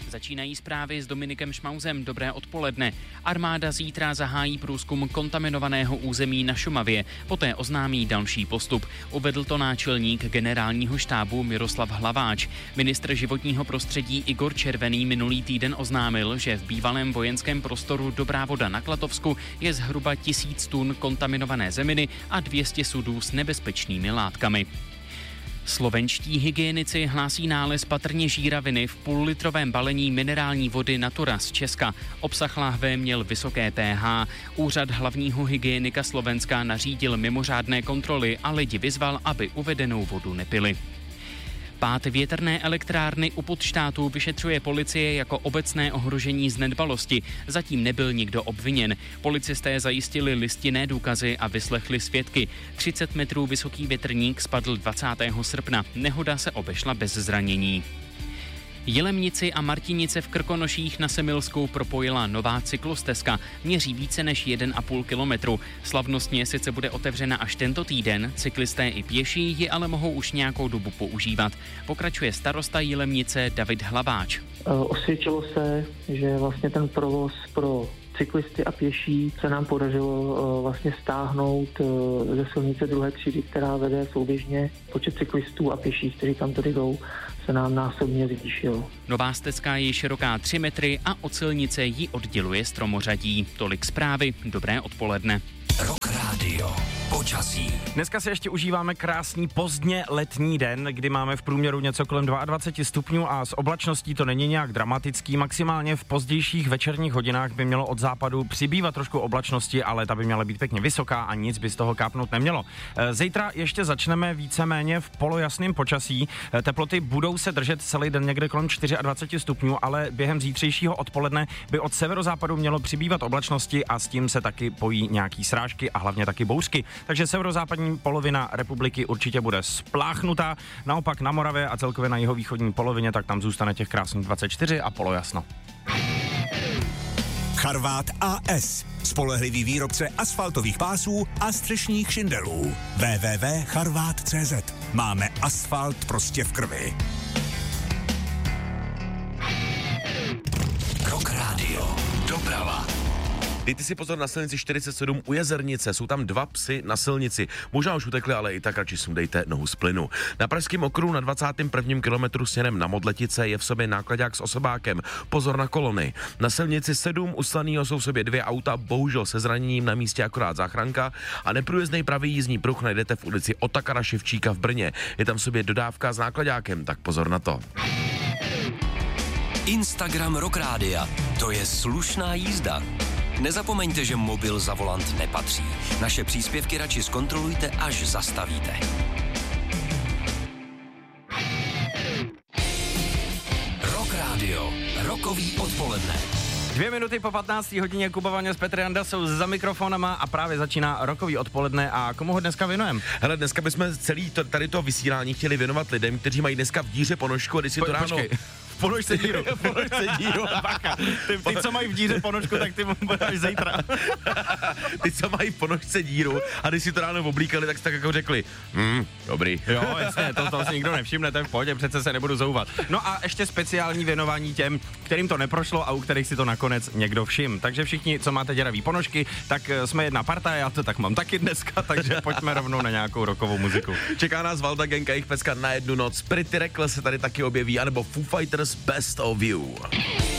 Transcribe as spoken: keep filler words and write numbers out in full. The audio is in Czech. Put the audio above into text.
Začínají zprávy s Dominikem Šmauzem. Dobré odpoledne. Armáda zítra zahájí průzkum kontaminovaného území na Šumavě. Poté oznámí další postup. Uvedl to náčelník generálního štábu Miroslav Hlaváč. Ministr životního prostředí Igor Červený minulý týden oznámil, že v bývalém vojenském prostoru Dobrá Voda na Klatovsku je zhruba tisíc tun kontaminované zeminy a dvě stě sudů s nebezpečnými látkami. Slovenští hygienici hlásí nález patrně žíraviny v půllitrovém balení minerální vody Natura z Česka. Obsah láhve měl vysoké pH. Úřad hlavního hygienika Slovenska nařídil mimořádné kontroly a lidi vyzval, aby uvedenou vodu nepili. Pád větrné elektrárny u Podštátu vyšetřuje policie jako obecné ohrožení z nedbalosti. Zatím nebyl nikdo obviněn. Policisté zajistili listinné důkazy a vyslechli svědky. třicet metrů vysoký větrník spadl dvacátého srpna. Nehoda se obešla bez zranění. Jilemnici a Martinice v Krkonoších na Semilsku propojila nová cyklostezka. Měří více než jeden a půl kilometru. Slavnostně sice bude otevřena až tento týden, cyklisté i pěší ji ale mohou už nějakou dobu používat. Pokračuje starosta Jilemnice David Hlaváč. Osvědčilo se, že vlastně ten provoz pro cyklisty a pěší se nám podařilo vlastně stáhnout ze silnice druhé třídy, která vede souběžně. Počet cyklistů a pěších, kteří tam tady jdou, se nám násobně zvýšil. Nová stezka je široká tři metry a od silnice ji odděluje stromořadí. Tolik zprávy, dobré odpoledne. Rock Radio. Počasí. Dneska si ještě užíváme krásný pozdně letní den, kdy máme v průměru něco kolem dvacet dva stupňů a s oblačností to není nějak dramatický. Maximálně v pozdějších večerních hodinách by mělo od západu přibývat trošku oblačnosti, ale ta by měla být pěkně vysoká a nic by z toho kápnout nemělo. Zítra ještě začneme víceméně v polojasném počasí. Teploty budou se držet celý den někde kolem dvacet čtyři stupňů, ale během zítřejšího odpoledne by od severozápadu mělo přibývat oblačnosti a s tím se taky pojí nějaký srážky a hlavně taky bouřky. Takže severozápadní polovina republiky určitě bude spláchnutá, naopak na Moravě a celkově na jihovýchodní polovině, tak tam zůstane těch krásných dvacet čtyři a polojasno. Charvát A S. Spolehlivý výrobce asfaltových pásů a střešních šindelů. w w w tečka charvát tečka cé zet. Máme asfalt prostě v krvi. Rock Radio. Doprava. Dejte si pozor na silnici čtyřicet sedm u Jezernice, jsou tam dva psy na silnici. Možná už utekli, ale i tak radši sundejte nohu z plynu. Na pražském okruhu na dvacátém prvním kilometru směrem na Modletice je v sobě nákladák s osobákem. Pozor na kolony. Na silnici sedm u Slanýho jsou v sobě dvě auta, bohužel se zraněním, na místě akorát záchranka a neprůjezdný pravý jízdní pruh najdete v ulici Otakara Ševčíka v Brně. Je tam v sobě dodávka s nákladákem, tak pozor na to. Instagram Rock Rádia. To je slušná jízda. Nezapomeňte, že mobil za volant nepatří. Naše příspěvky radši zkontrolujte, až zastavíte. Rock Radio. Rokový odpoledne. Dvě minuty po patnácté hodině Kuba Vaňo s Petr Janda jsou za mikrofonama a právě začíná rokový odpoledne. A komu ho dneska věnujeme? Hele, dneska bychom celý to, tady to vysílání chtěli věnovat lidem, kteří mají dneska v díře ponožku a když si po, to ráno... Počkej. Ponožce díru. Ponožce díru. Baka. Ty, ty, co mají v díře ponožku, tak ty budeš zítra. Ty, co mají v ponožce díru a když si to ráno oblíkali, tak si tak jako řekli, hm, dobrý. Jo, jasně, to, to si nikdo nevšimne, to je v pohodě, přece se nebudu zouvat. No a ještě speciální věnování těm, kterým to neprošlo a u kterých si to nakonec někdo všim. Takže všichni, co máte děravý ponožky, tak jsme jedna parta, já to tak mám taky dneska, takže pojďme rovnou na nějakou rockovou muziku. Čeká nás Valda Gang a jejich pecka Na jednu noc. Pretty Reckless se tady taky objeví, anebo Foo Fighters Best of You.